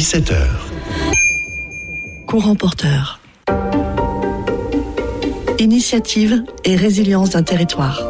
17h. Courant porteur. Initiative et résilience d'un territoire.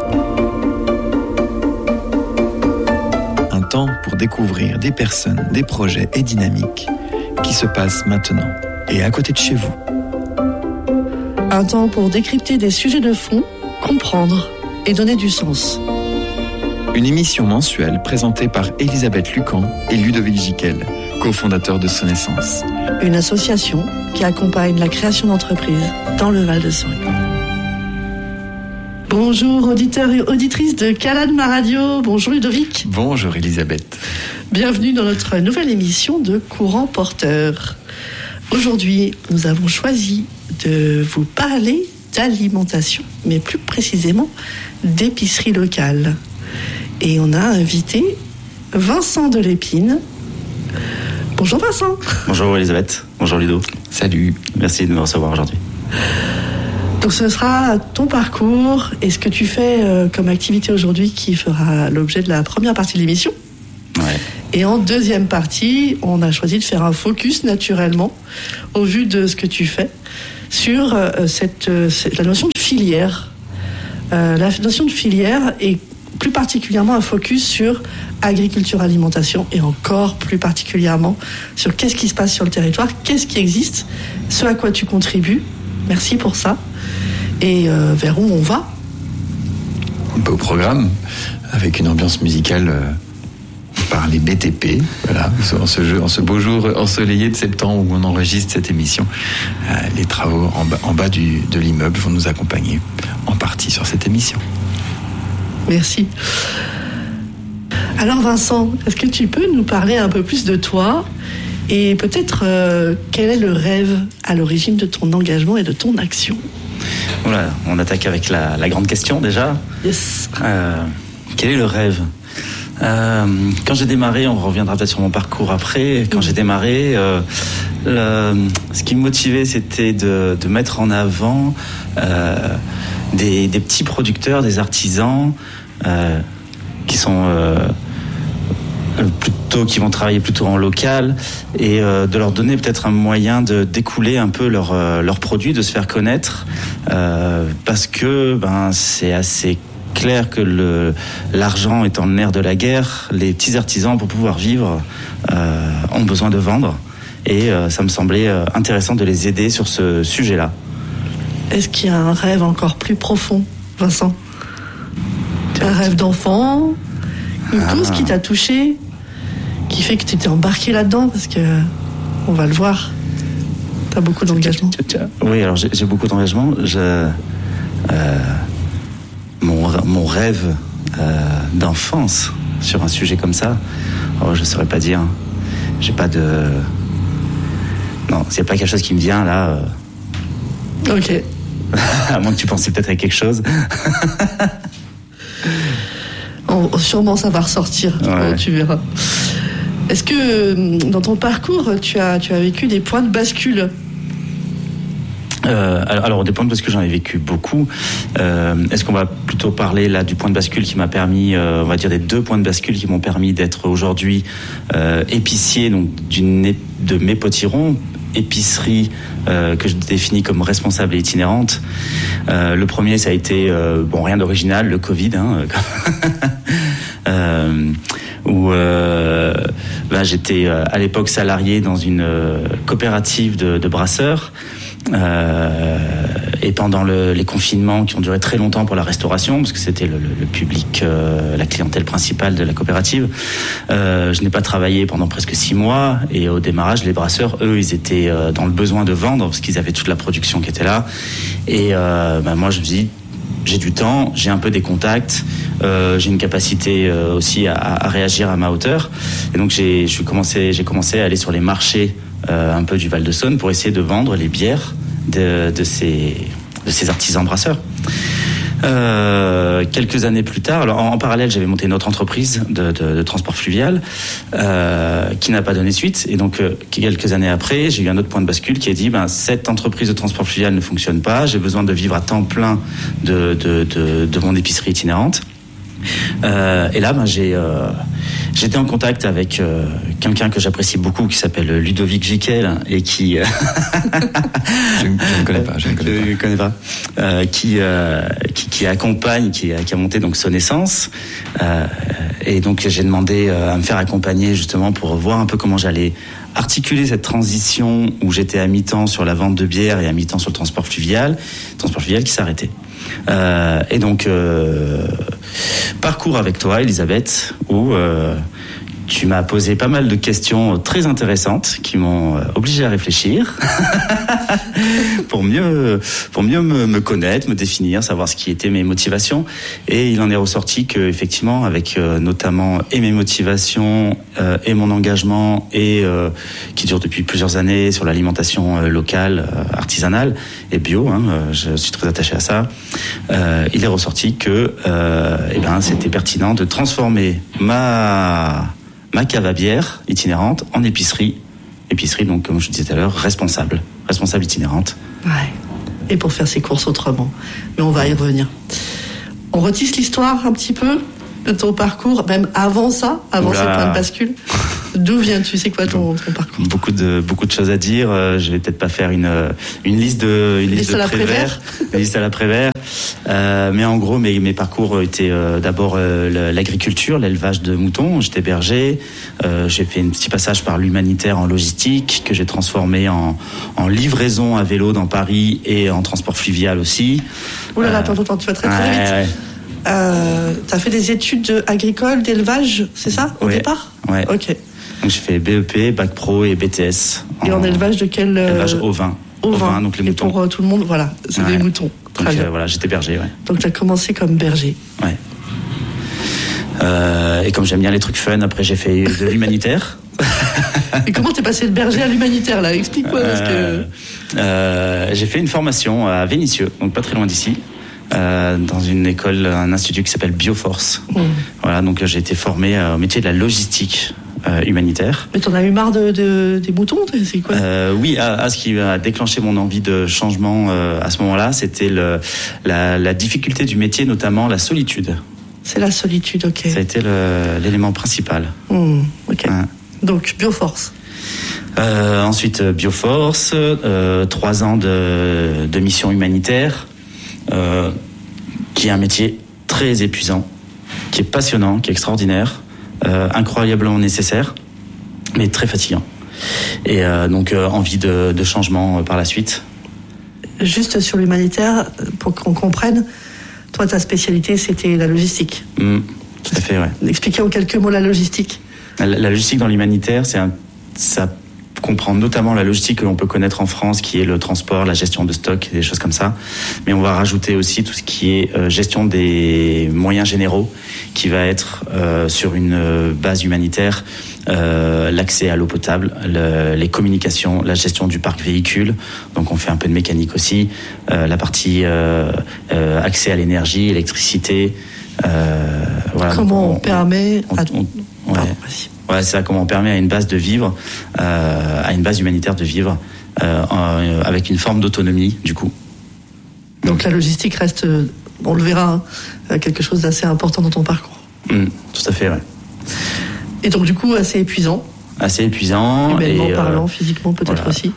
Un temps pour découvrir des personnes, des projets et dynamiques qui se passent maintenant et à côté de chez vous. Un temps pour décrypter des sujets de fond, comprendre et donner du sens. Une émission mensuelle présentée par Elisabeth Lucan et Ludovic Giquel, cofondateurs de Sonessence. Une association qui accompagne la création d'entreprises dans le Val-de-Saône. Bonjour auditeurs et auditrices de Calade Ma Radio. Bonjour Ludovic. Bonjour Elisabeth. Bienvenue dans notre nouvelle émission de Courant porteur. Aujourd'hui, nous avons choisi de vous parler d'alimentation, mais plus précisément d'épicerie locale. Et on a invité Vincent Delépine. Bonjour Vincent. Bonjour Elisabeth. Bonjour Ludo. Salut. Merci de me recevoir aujourd'hui. Donc ce sera ton parcours et ce que tu fais comme activité aujourd'hui qui fera l'objet de la première partie de l'émission. Ouais. Et en deuxième partie, on a choisi de faire un focus naturellement, au vu de ce que tu fais, sur la notion de filière. La notion de filière est plus particulièrement un focus sur agriculture, alimentation et encore plus particulièrement sur qu'est-ce qui se passe sur le territoire, qu'est-ce qui existe, ce à quoi tu contribues. Merci pour ça. Et vers où on va ? Un peu au programme, avec une ambiance musicale par les BTP, voilà, en ce beau jour ensoleillé de septembre où on enregistre cette émission. Les travaux en bas de l'immeuble vont nous accompagner en partie sur cette émission. Merci. Alors Vincent, est-ce que tu peux nous parler un peu plus de toi et peut-être quel est le rêve à l'origine de ton engagement et de ton action ? Voilà, on attaque avec la grande question déjà. Yes. Quel est le rêve ? Quand j'ai démarré, on reviendra peut-être sur mon parcours après. Quand j'ai démarré, ce qui me motivait, c'était de mettre en avant des petits producteurs, des artisans qui vont travailler plutôt en local et de leur donner peut-être un moyen de d'écouler un peu leurs produits, de se faire connaître parce que c'est assez clair que l'argent étant le nerf de la guerre, les petits artisans pour pouvoir vivre ont besoin de vendre et ça me semblait intéressant de les aider sur ce sujet-là. Est-ce qu'il y a un rêve encore plus profond, Vincent ? Un rêve d'enfant ? Une cause qui t'a touché ? Qui fait que tu t'es embarqué là-dedans ? Parce que, on va le voir, t'as beaucoup d'engagement. Oui, alors j'ai beaucoup d'engagement. Mon rêve d'enfance sur un sujet comme ça, je ne saurais pas dire. J'ai pas de... Non, c'est pas quelque chose qui me vient là. Ok. À moins que tu pensais peut-être à quelque chose. Sûrement ça va ressortir, ouais. Tu verras. Est-ce que dans ton parcours, tu as vécu des points de bascule ? Alors des points de bascule, j'en ai vécu beaucoup. Est-ce qu'on va plutôt parler là du point de bascule qui m'a permis, on va dire des 2 points de bascule qui m'ont permis d'être aujourd'hui épicier donc de mes potirons, épicerie que je définis comme responsable et itinérante. Le premier, ça a été rien d'original, le Covid, où j'étais à l'époque salarié dans une coopérative de brasseurs. Et pendant les confinements qui ont duré très longtemps pour la restauration, parce que c'était le public, la clientèle principale de la coopérative, je n'ai pas travaillé pendant presque 6 mois. Et au démarrage, les brasseurs, eux, ils étaient dans le besoin de vendre parce qu'ils avaient toute la production qui était là. Et moi, je me suis dit, j'ai du temps, j'ai un peu des contacts, j'ai une capacité aussi à réagir à ma hauteur. Et donc j'ai commencé à aller sur les marchés un peu du Val-de-Saône pour essayer de vendre les bières de ces artisans brasseurs. Quelques années plus tard, alors en parallèle, j'avais monté une autre entreprise de transport fluvial qui n'a pas donné suite. Et donc, quelques années après, j'ai eu un autre point de bascule qui a dit cette entreprise de transport fluvial ne fonctionne pas. J'ai besoin de vivre à temps plein de mon épicerie itinérante. Et là, j'étais en contact avec quelqu'un que j'apprécie beaucoup, qui s'appelle Ludovic Giquel, et qui je ne connais pas. Qui accompagne, qui a monté donc Sonessence, et donc j'ai demandé à me faire accompagner justement pour voir un peu comment j'allais articuler cette transition où j'étais à mi-temps sur la vente de bière et à mi-temps sur le transport fluvial qui s'arrêtait. Et donc parcours avec toi, Elisabeth, où tu m'as posé pas mal de questions très intéressantes qui m'ont obligé à réfléchir pour mieux me connaître, me définir, savoir ce qui étaient mes motivations. Et il en est ressorti que effectivement, avec notamment et mes motivations et mon engagement et qui dure depuis plusieurs années sur l'alimentation locale, artisanale et bio, je suis très attaché à ça. Il est ressorti que c'était pertinent de transformer ma cave à bière itinérante en épicerie, donc comme je disais tout à l'heure, responsable itinérante. Ouais. Et pour faire ses courses autrement. Mais on va y revenir. On retisse l'histoire un petit peu de ton parcours, même avant ça, avant ces points de bascule. D'où viens-tu? C'est quoi ton parcours? Beaucoup de choses à dire. Je vais peut-être pas faire une liste de Prévert, une liste à la Prévert. Mais en gros, mes parcours étaient d'abord l'agriculture, l'élevage de moutons. J'étais berger. J'ai fait un petit passage par l'humanitaire en logistique que j'ai transformé en livraison à vélo dans Paris et en transport fluvial aussi. Ouh là là, attends, tu vas très vite. Ouais. T'as fait des études agricoles, d'élevage, c'est ça, au départ? Ouais. Ok. Donc j'ai fait BEP, Bac Pro et BTS. Et en élevage de quel élevage ovin. Ovin, donc les moutons. Et pour tout le monde, voilà, c'est des moutons. Donc voilà, j'étais berger, ouais. Donc t'as commencé comme berger. Ouais. Et comme j'aime bien les trucs fun, après j'ai fait de l'humanitaire. Et comment t'es passé de berger à l'humanitaire là? Explique-moi parce que. J'ai fait une formation à Vénissieux, donc pas très loin d'ici. Dans une école, un institut qui s'appelle Bioforce. Voilà, donc j'ai été formé au métier de la logistique humanitaire. Mais t'en as eu marre des moutons, c'est quoi? Oui, ce qui a déclenché mon envie de changement à ce moment-là, c'était la difficulté du métier, notamment la solitude. C'est la solitude, ok. Ça a été l'élément principal. Ok. Donc Bioforce. Ensuite Bioforce, 3 ans de mission humanitaire. Qui est un métier très épuisant, qui est passionnant, qui est extraordinaire, incroyablement nécessaire, mais très fatigant. Et donc envie de changement par la suite. Juste sur l'humanitaire, pour qu'on comprenne, toi ta spécialité c'était la logistique. Tout à fait, ouais. Expliquez en quelques mots la logistique. La logistique dans l'humanitaire, ça comprend notamment la logistique que l'on peut connaître en France, qui est le transport, la gestion de stock, des choses comme ça. Mais on va rajouter aussi tout ce qui est gestion des moyens généraux, qui va être sur une base humanitaire, l'accès à l'eau potable, les communications, la gestion du parc véhicule. Donc on fait un peu de mécanique aussi, la partie accès à l'énergie, électricité. Voilà. Comment on permet Ouais, c'est ça, comment on permet à une base de vivre, à une base humanitaire de vivre avec une forme d'autonomie, du coup. Donc la logistique reste, on le verra, quelque chose d'assez important dans ton parcours. Tout à fait, ouais. Et donc du coup, assez épuisant. Assez épuisant. Humainement parlant, physiquement peut-être aussi.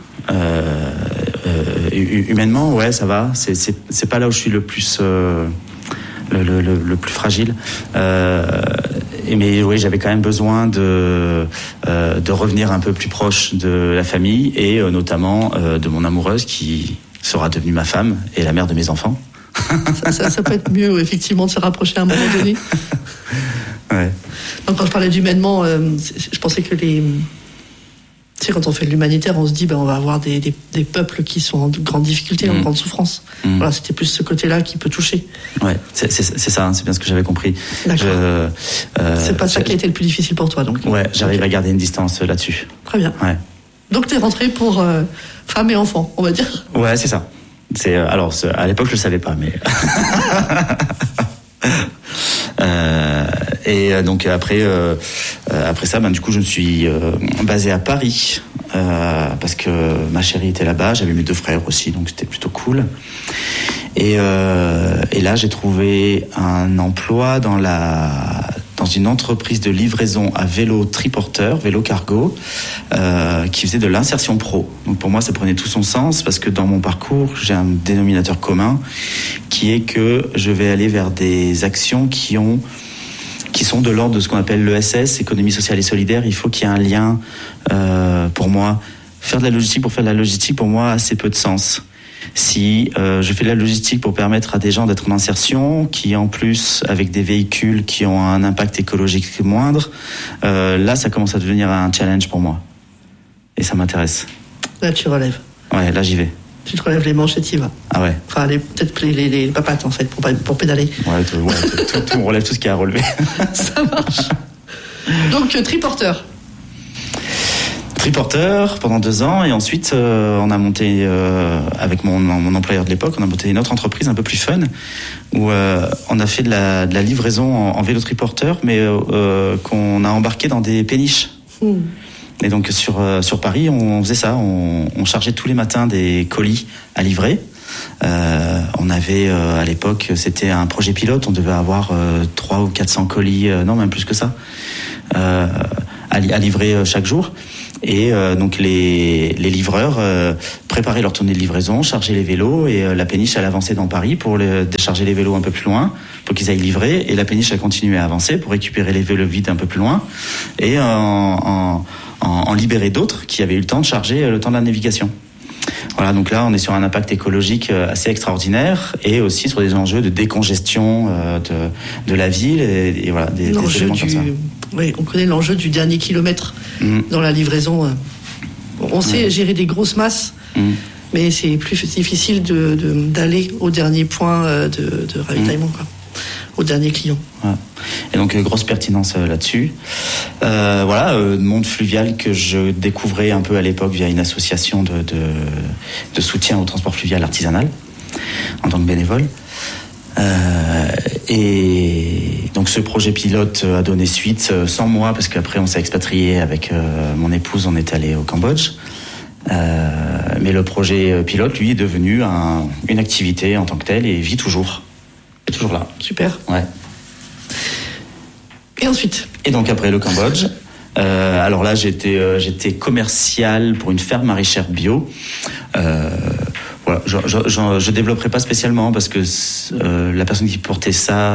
Humainement, ouais, ça va. C'est pas là où je suis le plus... le plus fragile. Mais oui, j'avais quand même besoin de revenir un peu plus proche de la famille et notamment de mon amoureuse qui sera devenue ma femme et la mère de mes enfants. Ça peut être mieux, effectivement, de se rapprocher à un moment donné. Ouais. Donc, quand je parlais d'humainement, je pensais que tu sais, quand on fait de l'humanitaire, on se dit, on va avoir des peuples qui sont en grande difficulté, en grande souffrance. Voilà, c'était plus ce côté-là qui peut toucher. Ouais, c'est ça, c'est bien ce que j'avais compris. D'accord. C'est pas ça qui a été le plus difficile pour toi, donc. Ouais, j'arrive à garder une distance là-dessus. Très bien. Ouais. Donc, t'es rentré pour femme et enfant, on va dire. Ouais, c'est ça. Alors, à l'époque, je le savais pas, mais. Et donc après ça, du coup, je me suis basé à Paris parce que ma chérie était là-bas, j'avais mes 2 frères aussi, donc c'était plutôt cool. Et là, j'ai trouvé un emploi dans une entreprise de livraison à vélo triporteur, vélo cargo, qui faisait de l'insertion pro. Donc pour moi, ça prenait tout son sens parce que dans mon parcours, j'ai un dénominateur commun qui est que je vais aller vers des actions qui sont de l'ordre de ce qu'on appelle l'ESS, économie sociale et solidaire. Il faut qu'il y ait un lien, pour moi. Faire de la logistique pour faire de la logistique, pour moi, a assez peu de sens. Si je fais de la logistique pour permettre à des gens d'être en insertion, qui en plus, avec des véhicules qui ont un impact écologique moindre, là, ça commence à devenir un challenge pour moi. Et ça m'intéresse. Là, tu relèves. Ouais, là, j'y vais. Tu te relèves les manches et t'y vas. Ah ouais. Enfin, peut-être les papates, en fait, pour pédaler. Ouais, on relève tout ce qu'il y a à relever. Ça marche. Donc, triporteur. Triporteur pendant 2 ans, et ensuite on a monté avec mon employeur de l'époque, on a monté une autre entreprise un peu plus fun où on a fait de la livraison en vélo triporteur, mais qu'on a embarqué dans des péniches. Et donc sur Paris, on faisait ça, on chargeait tous les matins des colis à livrer. On avait à l'époque, c'était un projet pilote, on devait avoir 300 ou 400 colis, non même plus que ça, à livrer chaque jour. Et donc les livreurs préparaient leur tournée de livraison, chargeaient les vélos, et la péniche elle avançait dans Paris pour décharger les vélos un peu plus loin pour qu'ils aillent livrer, et la péniche elle continuait à avancer pour récupérer les vélos vides un peu plus loin et en libérer d'autres qui avaient eu le temps de charger le temps de la navigation. Voilà, donc là on est sur un impact écologique assez extraordinaire, et aussi sur des enjeux de décongestion de la ville, et voilà des éléments comme ça. Oui, on connaît l'enjeu du dernier kilomètre dans la livraison. On sait gérer des grosses masses, mais c'est plus difficile d'aller au dernier point de ravitaillement, quoi, au dernier client. Ouais. Et donc grosse pertinence là-dessus. Voilà, monde fluvial que je découvrais un peu à l'époque via une association de soutien au transport fluvial artisanal en tant que bénévole. Et donc ce projet pilote a donné suite sans moi, parce qu'après on s'est expatrié avec mon épouse, on est allé au Cambodge. Mais le projet pilote, lui, est devenu une activité en tant que telle, et vit toujours. Il est toujours là. Super. Ouais. Et ensuite ? Et donc après le Cambodge, alors là j'étais commercial pour une ferme maraîchère bio. Voilà, je développerai pas spécialement parce que la personne qui portait ça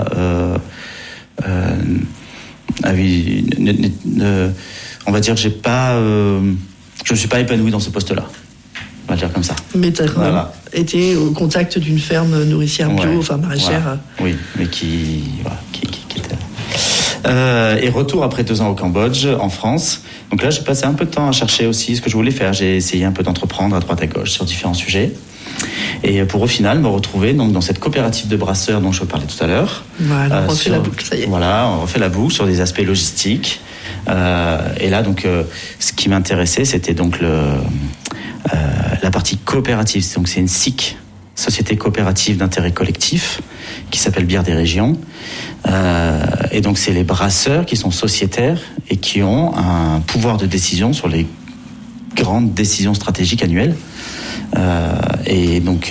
on va dire que je ne suis pas épanoui dans ce poste-là. On va dire comme ça. Mais tu as quand même été au contact d'une ferme nourricière bio, enfin maraîchère. Voilà. Oui, mais qui était et retour après 2 ans au Cambodge, en France. Donc là, j'ai passé un peu de temps à chercher aussi ce que je voulais faire. J'ai essayé un peu d'entreprendre à droite à gauche sur différents sujets. Et pour au final me retrouver donc dans cette coopérative de brasseurs dont je parlais tout à l'heure. Voilà, on refait la boucle, ça y est. Voilà, on refait la boucle sur des aspects logistiques. Et là, donc, ce qui m'intéressait, c'était donc la partie coopérative. Donc, c'est une SIC, Société coopérative d'intérêt collectif, qui s'appelle Bière des Régions. Et donc, c'est les brasseurs qui sont sociétaires et qui ont un pouvoir de décision sur les grandes décisions stratégiques annuelles. Et donc,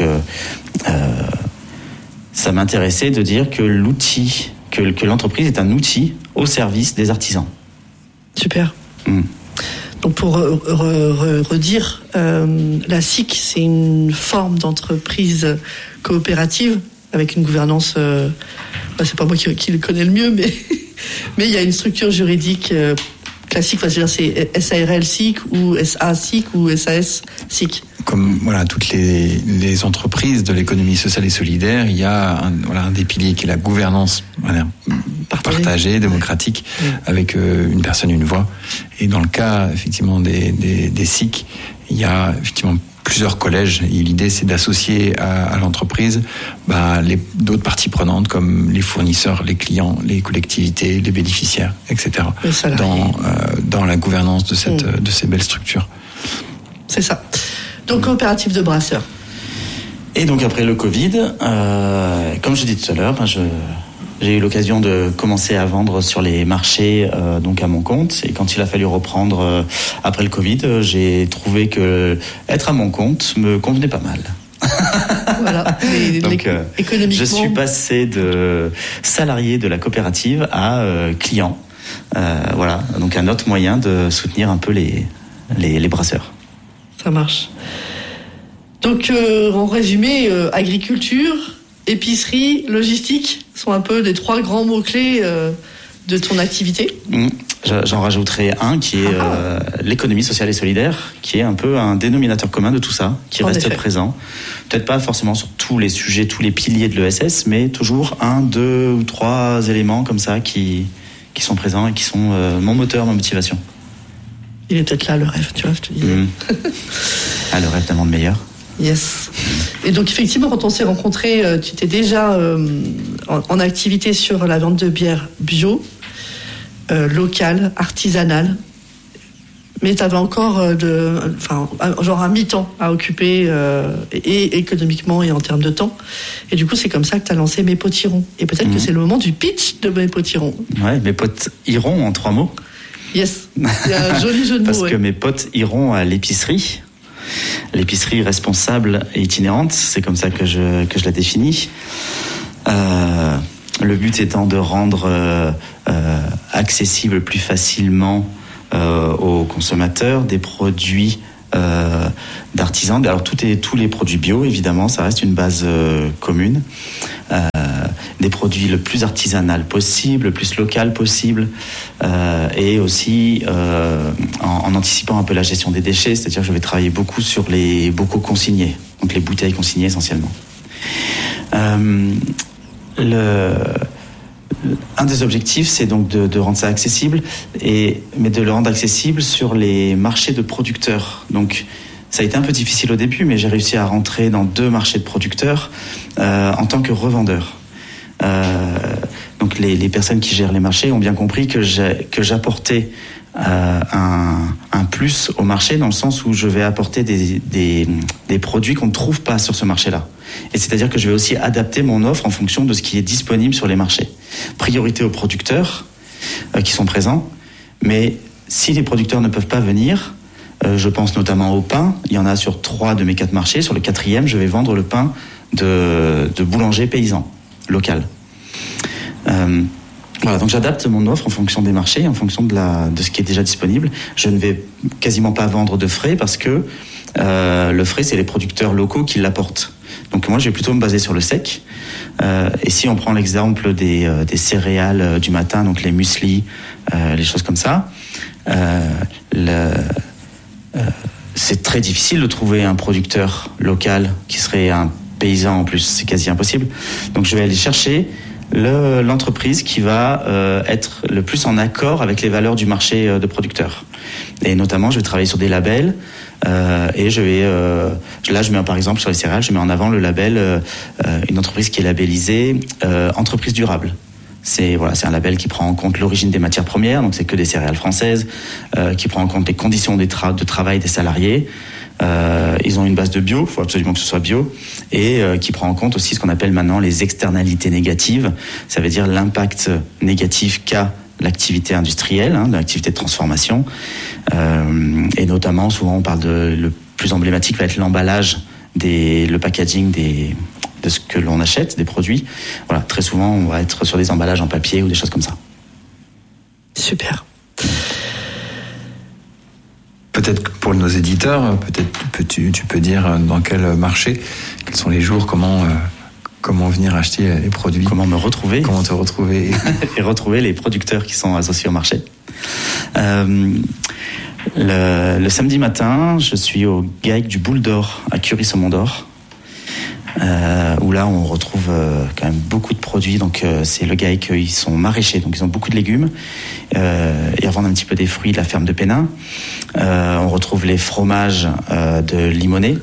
ça m'intéressait de dire que l'outil, que l'entreprise est un outil au service des artisans. Super. Donc pour redire, la SIC, c'est une forme d'entreprise coopérative avec une gouvernance, c'est pas moi qui le connais le mieux, mais il y a une structure juridique classique, c'est-à-dire c'est SARL SIC ou SA SIC ou SAS SIC. Comme voilà, toutes les entreprises de l'économie sociale et solidaire, il y a un des piliers qui est la gouvernance partagée, démocratique, avec une personne, une voix. Et dans le cas effectivement des SIC, il y a effectivement plusieurs collèges. Et l'idée, c'est d'associer à l'entreprise d'autres parties prenantes comme les fournisseurs, les clients, les collectivités, les bénéficiaires, etc. Dans la gouvernance de ces belles structures. C'est ça. Donc coopérative de brasseurs. Et donc après le Covid, comme je dis tout à l'heure, J'ai eu l'occasion de commencer à vendre sur les marchés, donc à mon compte. Et quand il a fallu reprendre après le Covid, j'ai trouvé que être à mon compte me convenait pas mal. Voilà. Donc, économiquement, je suis passé de salarié de la coopérative à client. Voilà, donc un autre moyen de soutenir un peu les brasseurs. Ça marche. Donc, en résumé, agriculture, épicerie, logistique sont un peu les 3 grands mots-clés de ton activité. J'en rajouterai un qui est l'économie sociale et solidaire, qui est un peu un dénominateur commun de tout ça, qui reste présent. Peut-être pas forcément sur tous les sujets, tous les piliers de l'ESS, mais toujours 1, 2 ou 3 éléments comme ça qui sont présents et qui sont mon moteur, ma motivation. Il est peut-être là le rêve, tu vois, je te disais. Le rêve d'un monde meilleur. Yes. Et donc effectivement, quand on s'est rencontrés, tu étais déjà en activité sur la vente de bière bio, locale, artisanale, mais tu avais encore genre un mi-temps à occuper, et économiquement et en termes de temps. Et du coup, c'est comme ça que tu as lancé Mes Potirons. Et peut-être que c'est le moment du pitch de Mes Potirons. Ouais, Mes potes iront en 3 mots. Yes, il y a un joli jeu de mots. Parce que mes potes iront à l'épicerie. L'épicerie responsable et itinérante, c'est comme ça que je la définis. Le but étant de rendre accessible plus facilement aux consommateurs des produits d'artisans. Alors tous les produits bio, évidemment, ça reste une base commune. Des produits le plus artisanal possible, le plus local possible, et aussi en anticipant un peu la gestion des déchets, c'est-à-dire que je vais travailler beaucoup sur les bocaux consignés, donc les bouteilles consignées essentiellement. Un des objectifs, c'est donc de rendre ça accessible, mais de le rendre accessible sur les marchés de producteurs. Donc, ça a été un peu difficile au début, mais j'ai réussi à rentrer dans 2 marchés de producteurs en tant que revendeur. Donc les personnes qui gèrent les marchés ont bien compris que j'apportais un plus au marché, dans le sens où je vais apporter des produits qu'on ne trouve pas sur ce marché-là. Et c'est-à-dire que je vais aussi adapter mon offre en fonction de ce qui est disponible sur les marchés. Priorité aux producteurs qui sont présents, mais si les producteurs ne peuvent pas venir, je pense notamment au pain. Il y en a sur 3 de mes 4 marchés. Sur le 4e, je vais vendre le pain de boulanger paysan local. Voilà, donc j'adapte mon offre en fonction des marchés, en fonction de ce qui est déjà disponible. Je ne vais quasiment pas vendre de frais parce que le frais, c'est les producteurs locaux qui l'apportent. Donc moi, je vais plutôt me baser sur le sec. Et si on prend l'exemple des céréales du matin, donc les mueslis, les choses comme ça, c'est très difficile de trouver un producteur local qui serait un paysan en plus, c'est quasi impossible. Donc je vais aller chercher l'entreprise qui va être le plus en accord avec les valeurs du marché de producteurs. Et notamment, je vais travailler sur des labels et je mets par exemple sur les céréales, je mets en avant le label une entreprise qui est labellisée entreprise durable. C'est un label qui prend en compte l'origine des matières premières, donc c'est que des céréales françaises, qui prend en compte les conditions de travail des salariés. Ils ont une base de bio, il faut absolument que ce soit bio, et qui prend en compte aussi ce qu'on appelle maintenant les externalités négatives. Ça veut dire l'impact négatif qu'a l'activité industrielle, l'activité de transformation, et notamment souvent on parle le plus emblématique va être l'emballage, le packaging de ce que l'on achète, des produits. Voilà, très souvent on va être sur des emballages en papier ou des choses comme ça. Super. Peut-être que pour nos éditeurs, tu peux dire dans quel marché, quels sont les jours, comment venir acheter les produits. Comment me retrouver. Comment te retrouver. Et retrouver les producteurs qui sont associés au marché. Le samedi matin, je suis au GAEC du Boule d'Or à Curie-Saumon-d'Or, où là on retrouve quand même beaucoup de produits. Donc c'est le GAEC, ils sont maraîchers, donc ils ont beaucoup de légumes. Ils revendent un petit peu des fruits de la ferme de Pénin. On retrouve les fromages de Limonest.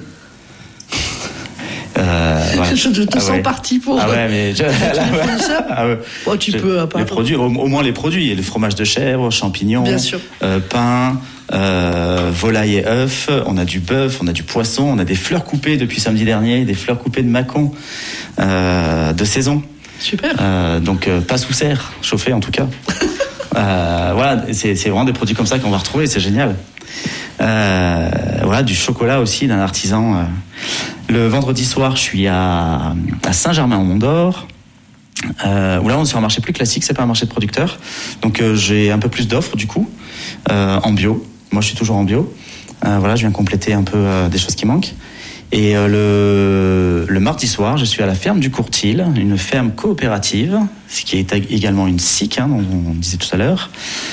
Ouais. Je te sens parti pour. Ah ouais, mais tu peux. Les produits, au moins les produits. Il y a le fromage de chèvre, champignons, bien sûr. Pain, volaille et œufs. On a du bœuf, on a du poisson, on a des fleurs coupées depuis samedi dernier, des fleurs coupées de Mâcon de saison. Super. Donc pas sous serre, chauffé en tout cas. Voilà, c'est vraiment des produits comme ça qu'on va retrouver, c'est génial. Voilà, du chocolat aussi d'un artisan. Le vendredi soir, je suis à Saint-Germain-en-Mont-d'Or. Où là, on est sur un marché plus classique, c'est pas un marché de producteurs. Donc j'ai un peu plus d'offres du coup, en bio. Moi, je suis toujours en bio. Voilà, je viens compléter un peu des choses qui manquent. Et le mardi soir, je suis à la ferme du Courtil, une ferme coopérative, ce qui est également une SIC, dont on disait tout à l'heure.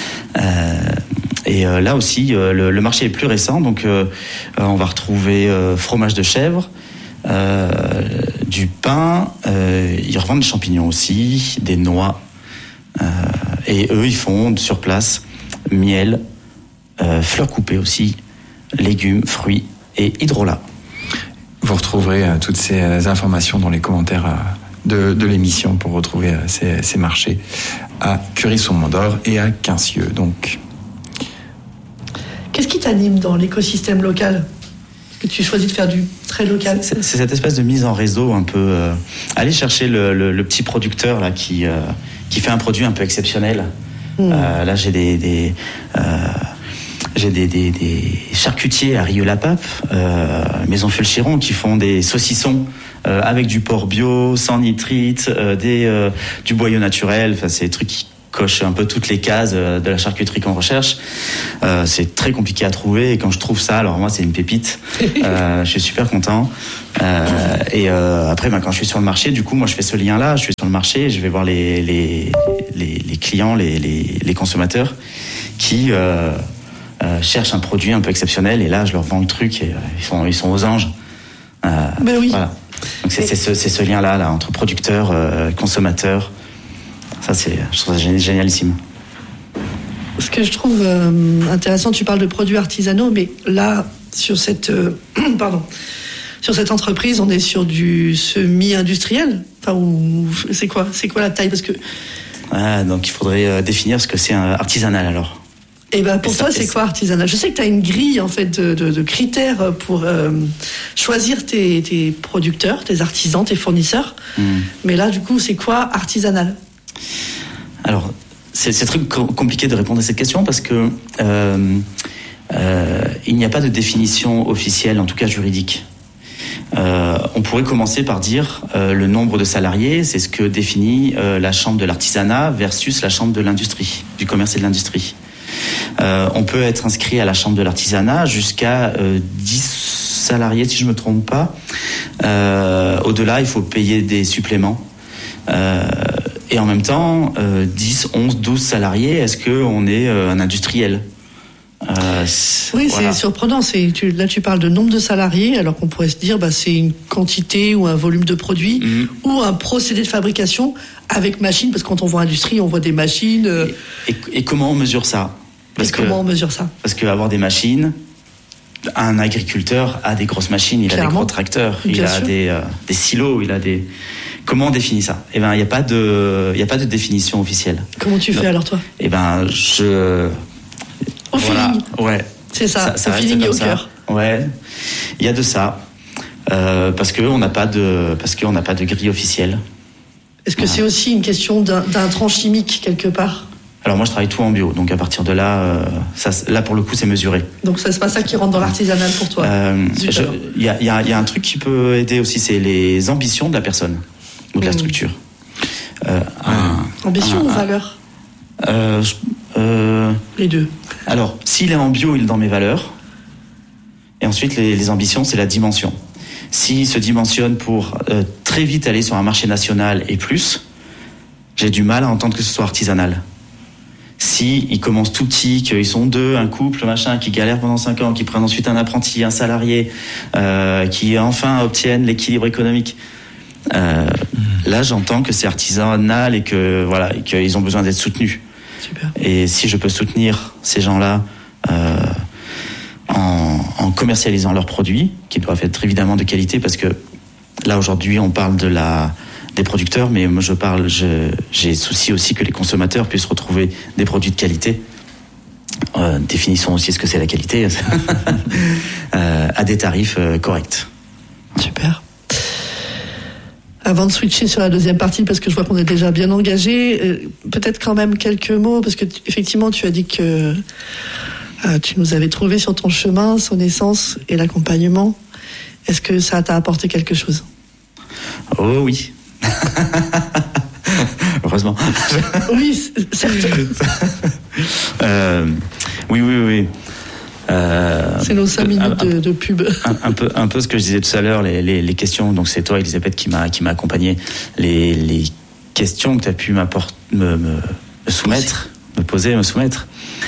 Et là aussi, le marché est plus récent, donc on va retrouver fromage de chèvre, du pain, ils revendent des champignons aussi, des noix, et eux, ils font sur place miel, fleurs coupées aussi, légumes, fruits et hydrolat. Vous retrouverez toutes ces informations dans les commentaires de l'émission pour retrouver ces marchés à Cury-sur-Mont-d'Or et à Quincieux. Donc, qu'est-ce qui t'anime dans l'écosystème local ? Que tu choisis de faire du très local ? C'est cette espèce de mise en réseau un peu. Aller chercher le petit producteur là qui fait un produit un peu exceptionnel. Là, j'ai des charcutiers à Rieux-la-Pape, Maison Fulchiron, qui font des saucissons avec du porc bio, sans nitrite, du boyau naturel. Enfin, c'est des trucs qui cochent un peu toutes les cases de la charcuterie qu'on recherche. C'est très compliqué à trouver, et quand je trouve ça, alors moi, c'est une pépite. Je suis super content. Après, quand je suis sur le marché, du coup, moi, je fais ce lien-là. Je suis sur le marché, je vais voir les clients, les consommateurs qui cherchent un produit un peu exceptionnel, et là je leur vends le truc et ils sont aux anges. Ben oui. Voilà. Donc c'est ce lien-là entre producteurs, consommateurs. Ça, je trouve ça génialissime. Ce que je trouve intéressant, tu parles de produits artisanaux, mais là, sur cette entreprise, on est sur du semi-industriel. Enfin, c'est quoi la taille ? Parce que donc il faudrait définir ce que c'est un artisanal alors. Et ben pour toi, c'est quoi artisanal ? Je sais que tu as une grille en fait de critères pour choisir tes producteurs, tes artisans, tes fournisseurs. Mais là, du coup, c'est quoi artisanal ? Alors, c'est très compliqué de répondre à cette question parce que il n'y a pas de définition officielle, en tout cas juridique. On pourrait commencer par dire le nombre de salariés, c'est ce que définit la chambre de l'artisanat versus la chambre de l'industrie, du commerce et de l'industrie. On peut être inscrit à la chambre de l'artisanat jusqu'à 10 salariés, si je ne me trompe pas. Au-delà, il faut payer des suppléments. Et en même temps, 10, 11, 12 salariés, est-ce qu'on est un industriel ? Oui, voilà. C'est surprenant. Là, tu parles de nombre de salariés, alors qu'on pourrait se dire c'est une quantité ou un volume de produits ou un procédé de fabrication avec machine, parce que quand on voit industrie, on voit des machines. Et comment on mesure ça ? Comment on mesure ça ? Parce qu'avoir des machines, un agriculteur a des grosses machines, il a des gros tracteurs, il a des silos, il a des... Comment on définit ça ? Eh ben, il n'y a pas de définition officielle. Comment tu fais alors, toi ? Eh ben, Au feeling. Ouais. C'est ça au feeling et au cœur. Ouais. Il y a de ça. Parce qu'on n'a pas de grille officielle. Est-ce que c'est aussi une question d'intrant chimique quelque part ? Alors moi je travaille tout en bio, donc à partir de là, là pour le coup c'est mesuré. Donc c'est pas ça qui rentre dans l'artisanal pour toi. Il y a un truc qui peut aider aussi, c'est les ambitions de la personne ou de la structure. Ambition ou valeur ? Les deux. Alors s'il est en bio, il est dans mes valeurs. Et ensuite les ambitions, c'est la dimension. S'il se dimensionne pour très vite aller sur un marché national et plus, j'ai du mal à entendre que ce soit artisanal. Si ils commencent tout petits, qu'ils sont deux, un couple, machin, qui galèrent pendant 5 ans, qui prennent ensuite un apprenti, un salarié, qui enfin obtiennent l'équilibre économique, là j'entends que c'est artisanal et que voilà, et qu'ils ont besoin d'être soutenus. Super. Et si je peux soutenir ces gens-là en commercialisant leurs produits, qui doivent être évidemment de qualité, parce que là aujourd'hui on parle des producteurs, mais moi j'ai souci aussi que les consommateurs puissent retrouver des produits de qualité. Définissons aussi ce que c'est la qualité à des tarifs corrects. Super. Avant de switcher sur la deuxième partie, parce que je vois qu'on est déjà bien engagé, peut-être quand même quelques mots, parce que effectivement tu as dit que tu nous avais trouvé sur ton chemin, son essence et l'accompagnement. Est-ce que ça t'a apporté quelque chose ? Oh oui. Heureusement. Oui, certes. Oui. C'est nos 5 minutes de pub. Un peu ce que je disais tout à l'heure, les questions. Donc c'est toi, Elisabeth, qui m'a accompagné. Les questions que tu as pu me soumettre, me soumettre,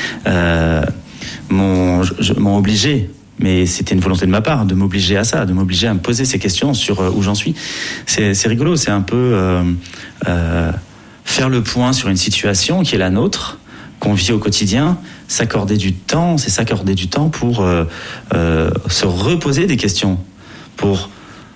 m'ont obligé. Mais c'était une volonté de ma part de m'obliger à ça, de m'obliger à me poser ces questions sur où j'en suis. C'est rigolo, c'est un peu faire le point sur une situation qui est la nôtre, qu'on vit au quotidien, s'accorder du temps pour se reposer des questions, pour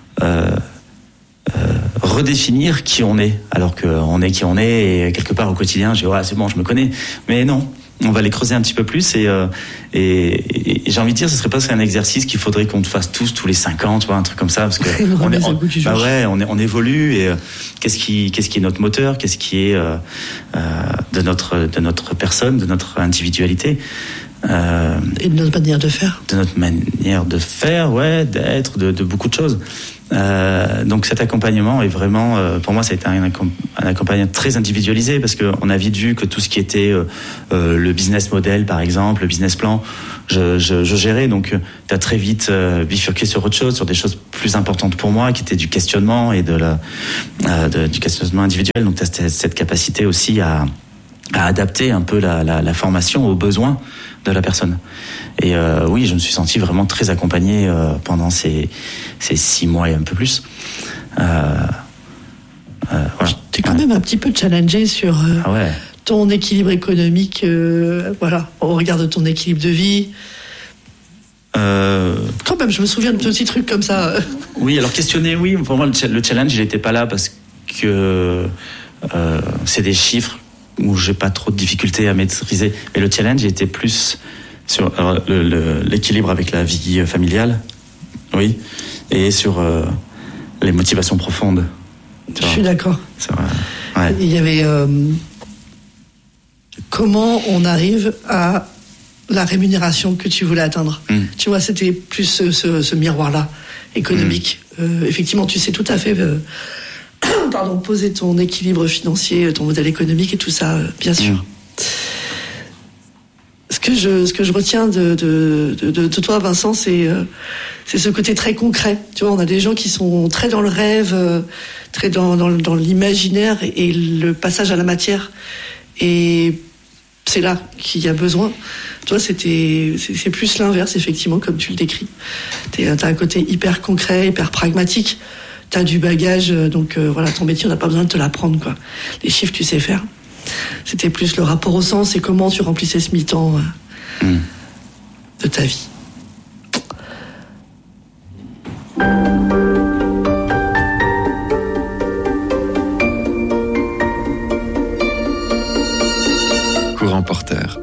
redéfinir qui on est, alors qu'on est qui on est, et quelque part au quotidien, c'est bon, je me connais, mais non. On va les creuser un petit peu plus et j'ai envie de dire, ce serait pas un exercice qu'il faudrait qu'on fasse tous les 5 ans, tu vois, un truc comme ça, parce que on évolue et qu'est-ce qui est notre moteur, qu'est-ce qui est de notre personne, de notre individualité. Et de notre manière de faire. De notre manière de faire, d'être, de beaucoup de choses. Donc cet accompagnement est vraiment, pour moi, ça a été un accompagnement très individualisé, parce qu'on a vite vu que tout ce qui était le business model, par exemple, le business plan, je gérais. Donc tu as très vite bifurqué sur autre chose, sur des choses plus importantes pour moi, qui étaient du questionnement et du questionnement individuel. Donc tu as cette capacité aussi à adapter un peu la formation aux besoins de la personne. Et oui, je me suis senti vraiment très accompagné pendant ces 6 mois et un peu plus. Voilà. T'es quand même un petit peu challengé sur ton équilibre économique, au regard de ton équilibre de vie. Quand même, je me souviens de petits trucs comme ça. Oui, alors questionner, oui. Pour moi, le challenge, il n'était pas là parce que c'est des chiffres où j'ai pas trop de difficultés à maîtriser. Mais le challenge était plus sur l'équilibre avec la vie familiale, oui, et sur les motivations profondes. Je suis d'accord. Ouais. Il y avait comment on arrive à la rémunération que tu voulais atteindre. Tu vois, c'était plus ce miroir-là économique. Effectivement, tu sais tout à fait poser ton équilibre financier, ton modèle économique et tout ça, bien sûr. Ce que je retiens de toi, Vincent, c'est ce côté très concret. Tu vois, on a des gens qui sont très dans le rêve, très dans l'imaginaire, et le passage à la matière. Et c'est là qu'il y a besoin. Toi, c'est plus l'inverse, effectivement, comme tu le décris. T'as un côté hyper concret, hyper pragmatique. T'as du bagage, donc ton métier, on n'a pas besoin de te l'apprendre, quoi. Les chiffres, tu sais faire. C'était plus le rapport au sens et comment tu remplissais ce mi-temps de ta vie. Courant porteur.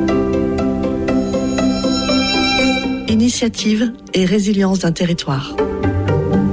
Initiative et résilience d'un territoire.